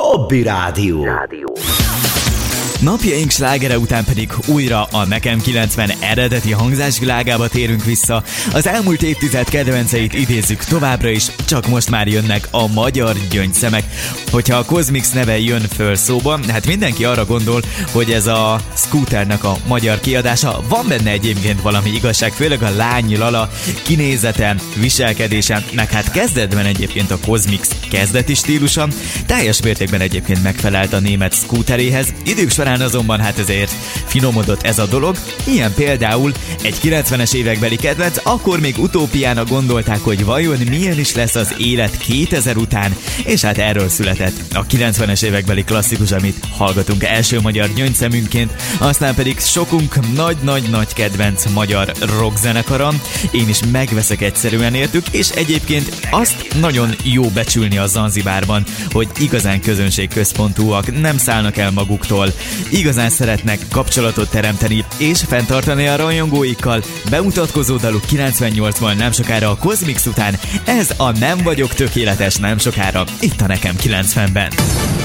Hobby Rádió. Napjaink slágere után pedig újra a Nekem 90 eredeti hangzásvilágába térünk vissza. Az elmúlt évtized kedvenceit idézzük továbbra is, csak most már jönnek a magyar gyöngyszemek. Hogyha a Cosmix neve jön föl szóba, hát mindenki arra gondol, hogy ez a Scooternek a magyar kiadása. Van benne egyébként valami igazság, főleg a lány Lala kinézete, viselkedése, meg hát kezdetben egyébként a Cosmix kezdeti stílusa teljes mértékben egyébként megfelelt a német Scooteréhez. Idők során azonban hát ezért finomodott ez a dolog. Ilyen például egy 90-es évekbeli kedvenc, akkor még utópiának gondolták, hogy vajon milyen is lesz az élet 2000 után, és hát erről született a 90-es évekbeli klasszikus, amit hallgatunk első magyar gyöngyszemünként, aztán pedig sokunk nagy-nagy-nagy kedvenc magyar rockzenekara. Én is megveszek egyszerűen értük, és egyébként azt nagyon jó becsülni a Zanzibárban, hogy igazán közönségközpontúak, nem szállnak el maguktól, igazán szeretnek kapcsolatot teremteni és fenntartani a rajongóikkal. Bemutatkozó daluk 98-ban nem sokára a Cosmix után, ez a Nem vagyok tökéletes nem sokára, itt a Nekem 90-ben.